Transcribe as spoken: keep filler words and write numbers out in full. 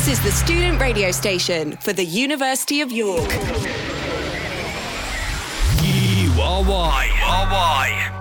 This is the student radio station for the University of York. You are why. You are why.